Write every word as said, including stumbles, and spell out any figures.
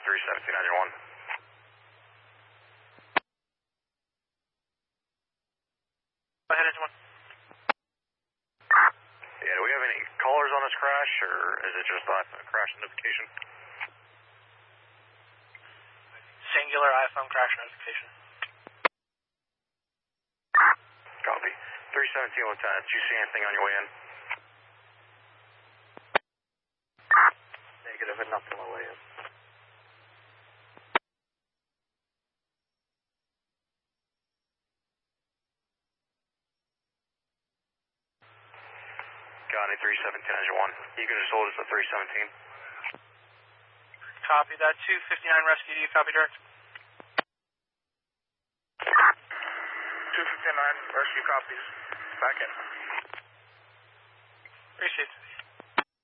three seventeen on your one. Go ahead, Engine one. Yeah, do we have any callers on this crash, or is it just a crash notification? Singular iPhone crash notification. Copy. three seventeen, Lieutenant, did you see anything on your way in? Negative, and nothing on the way in. Got any three seventeen, engine one. You can just hold us at three seventeen. Copy that. two fifty-nine rescue, do you copy direct? two fifty-nine, rescue copies. Back in. Appreciate it.